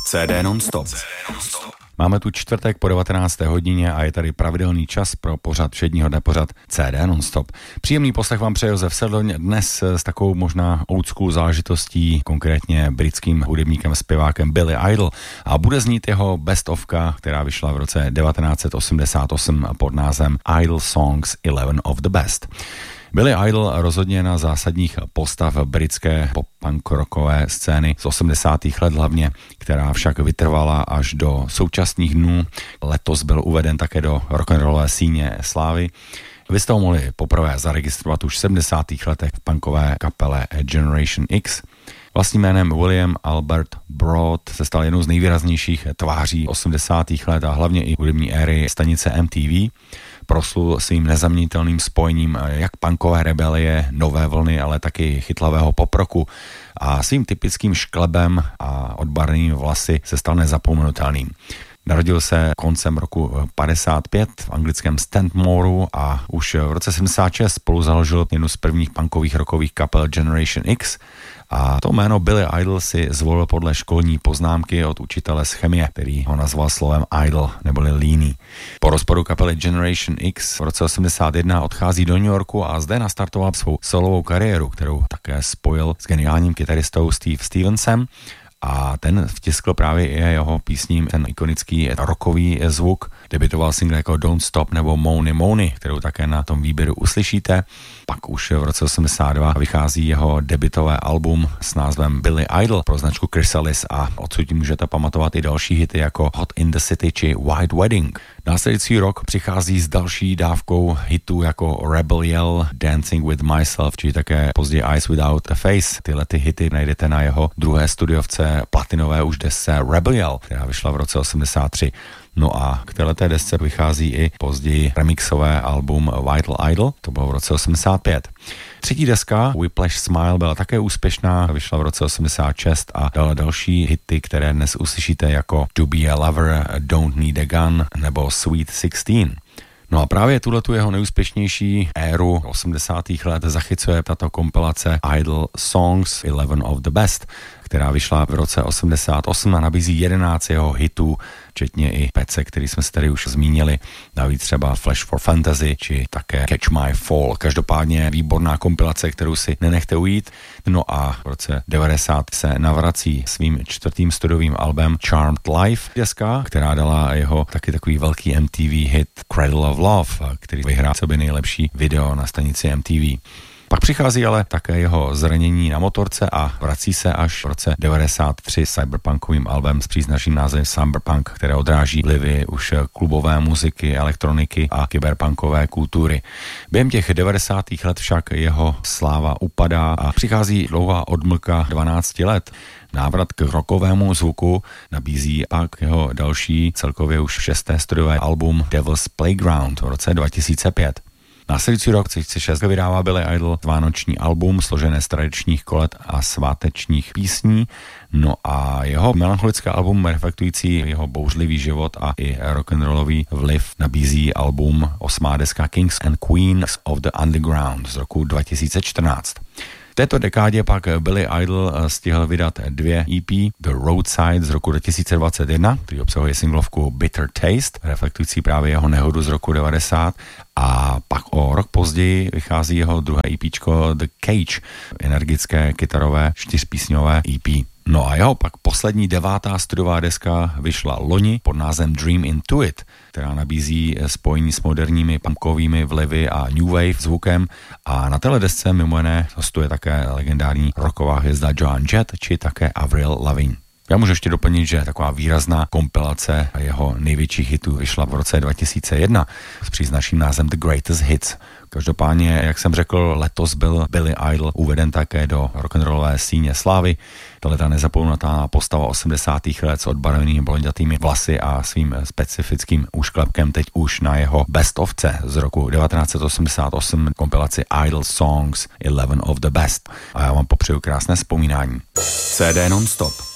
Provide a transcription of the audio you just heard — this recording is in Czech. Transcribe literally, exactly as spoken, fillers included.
C D non-stop. Máme tu čtvrtek po devatenácté hodině a je tady pravidelný čas pro pořad všedního dne pořad C D non-stop. Příjemný poslech vám přeje Josef Sedloň dnes s takovou možná old school záležitostí, konkrétně britským hudebníkem, zpěvákem Billy Idol, a bude znít jeho best ofka, která vyšla v roce devatenáct set osmdesát osm pod názvem Idol Songs eleven of the Best. Billy Idol rozhodně na zásadních postav britské pop-punk rockové scény z osmdesátých let hlavně, která však vytrvala až do současných dnů. Letos byl uveden také do rock'n'rollové síně slávy. Vy jste ho mohli poprvé zaregistrovat už v sedmdesátých letech v punkové kapele Generation X. Vlastním jménem William Albert Broad se stal jednou z nejvýraznějších tváří osmdesátých let a hlavně i hudební éry stanice M T V. Proslul svým nezaměnitelným spojením jak punkové rebelie, nové vlny, ale taky chytlavého poproku, a svým typickým šklebem a odbarnými vlasy se stal nezapomenutelným. Narodil se koncem roku padesát pět v anglickém Stanmoru a už v roce sedmdesát šest spolu založil jednu z prvních punkových rockových kapel Generation X. A to jméno Billy Idol si zvolil podle školní poznámky od učitele z chemie, který ho nazval slovem idol neboli líný. Po rozpadu kapely Generation X v roce osmdesát jedna odchází do New Yorku a zde nastartoval svou solovou kariéru, kterou také spojil s geniálním kytaristou Steve Stevensem. A ten vtiskl právě i jeho písním ten ikonický rockový zvuk. Debutoval single jako Don't Stop nebo Money Money, kterou také na tom výběru uslyšíte. Pak už v roce osmdesát dva vychází jeho debutové album s názvem Billy Idol pro značku Chrysalis a odsud můžete pamatovat i další hity jako Hot in the City či White Wedding. Následující rok přichází s další dávkou hitů jako Rebel Yell, Dancing with Myself, či také později Eyes Without a Face. Tyhle ty hity najdete na jeho druhé studiovce platinové už desce Rebel Yell, která vyšla v roce osmdesát tři. No a k této desce vychází i později remixové album Vital Idol, to bylo v roce osmdesát pět. Třetí deska Whiplash Smile byla také úspěšná, vyšla v roce osmdesát šest a dala další hity, které dnes uslyšíte jako To Be a Lover, Don't Need a Gun nebo Sweet sixteen. No a právě tuhletu jeho nejúspěšnější éru osmdesátých let zachycuje tato kompilace Idol Songs eleven of the Best, která vyšla v roce osmdesát osm a nabízí jedenáct jeho hitů, včetně i pece, který jsme si tady už zmínili, navíc třeba Flash for Fantasy, či také Catch My Fall. Každopádně výborná kompilace, kterou si nenechte ujít. No a v roce devadesát se navrací svým čtvrtým studiovým albem Charmed Life deska, která dala jeho taky takový velký M T V hit Cradle of Love, který vyhrál sobě nejlepší video na stanici M T V. Pak přichází ale také jeho zranění na motorce a vrací se až v roce devadesát tři s cyberpunkovým albem s příznačným názvem Cyberpunk, které odráží vlivy už klubové muziky, elektroniky a kyberpunkové kultury. Během těch devadesátých let však jeho sláva upadá a přichází dlouhá odmlka dvanácti let. Návrat k rockovému zvuku nabízí pak jeho další, celkově už šesté studiové album Devil's Playground v roce dva tisíce pět. Následující rok dva tisíce šest vydává Billy Idol vánoční album složené z tradičních kolet a svátečních písní. No a jeho melancholické album reflektující jeho bouřlivý život a i rock'n'rollový vliv nabízí album osmá deska Kings and Queens of the Underground z roku dva tisíce čtrnáct. V této dekádě pak Billy Idol stihl vydat dvě E P, The Roadside z roku dva tisíce dvacet jedna, který obsahuje singlovku Bitter Taste, reflektující právě jeho nehodu z roku devadesát, a pak o rok později vychází jeho druhé EPčko The Cage, energické kytarové čtyřpísňové E P. No a jeho pak poslední devátá studiová deska vyšla loni pod názvem Dream Into It, která nabízí spojení s moderními punkovými vlivy a new wave zvukem, a na téhle desce mimo jiné hostuje také legendární rocková hvězda Joan Jett či také Avril Lavigne. Já můžu ještě doplnit, že taková výrazná kompilace jeho největších hitů vyšla v roce dva tisíce jedna s příznačným názvem The Greatest Hits. Každopádně, jak jsem řekl, letos byl Billy Idol uveden také do rock'n'rollové síně slávy. Tahle ta nezapomenutelná postava osmdesátých let s odbarvenými blondětými vlasy a svým specifickým úšklepkem teď už na jeho bestovce z roku devatenáct set osmdesát osm kompilaci Idol Songs eleven of the Best. A já vám popřeju krásné vzpomínání. C D non-stop.